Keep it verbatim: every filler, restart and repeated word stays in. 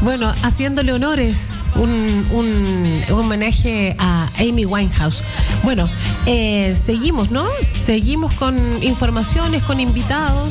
Bueno, haciéndole honores, un, un, un homenaje a Amy Winehouse. Bueno, eh, seguimos, ¿no? Seguimos con informaciones, con invitados.